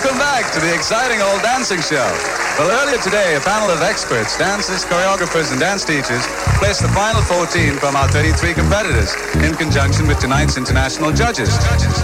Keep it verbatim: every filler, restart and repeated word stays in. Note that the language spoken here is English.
Welcome back to the exciting old dancing show. Well, earlier today, a panel of experts, dancers, choreographers, and dance teachers placed the final fourteen from our thirty-three competitors in conjunction with tonight's international judges.